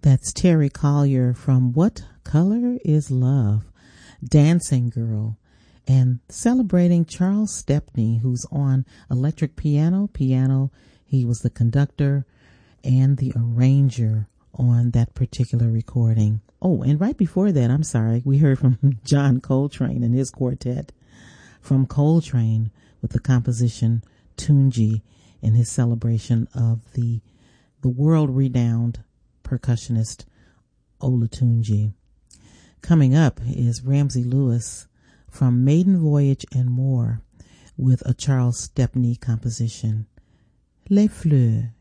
That's Terry Collier from What Color is Love? Dancing Girl. And celebrating Charles Stepney, who's on electric piano. He was the conductor and the arranger on that particular recording. Oh, and right before that, I'm sorry, we heard from John Coltrane and his quartet. From Coltrane with the composition Tunji in his celebration of the world-renowned percussionist Olatunji. Coming up is Ramsey Lewis from Maiden Voyage and More with a Charles Stepney composition, Les Fleurs.